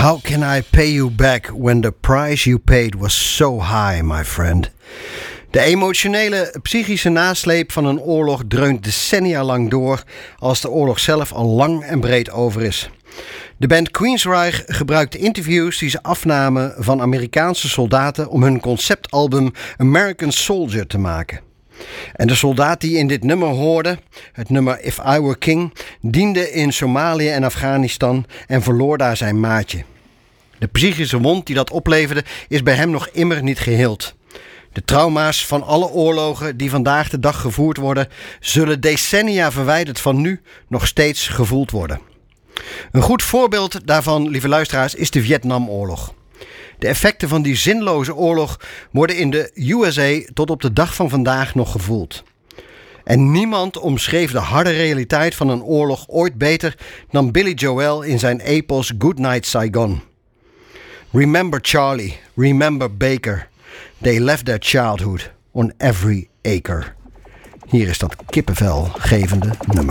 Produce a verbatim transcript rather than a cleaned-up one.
How can I pay you back when the price you paid was so high, my friend? De emotionele, psychische nasleep van een oorlog dreunt decennia lang door als de oorlog zelf al lang en breed over is. De band Queensryche gebruikte interviews die ze afnamen van Amerikaanse soldaten om hun conceptalbum American Soldier te maken. En de soldaat die in dit nummer hoorde, het nummer If I Were King, diende in Somalië en Afghanistan en verloor daar zijn maatje. De psychische wond die dat opleverde is bij hem nog immer niet geheeld. De trauma's van alle oorlogen die vandaag de dag gevoerd worden, zullen decennia verwijderd van nu nog steeds gevoeld worden. Een goed voorbeeld daarvan, lieve luisteraars, is de Vietnamoorlog. De effecten van die zinloze oorlog worden in de U S A tot op de dag van vandaag nog gevoeld. En niemand omschreef de harde realiteit van een oorlog ooit beter dan Billy Joel in zijn epos Goodnight Saigon. Remember Charlie, remember Baker. They left their childhood on every acre. Hier is dat kippenvelgevende nummer.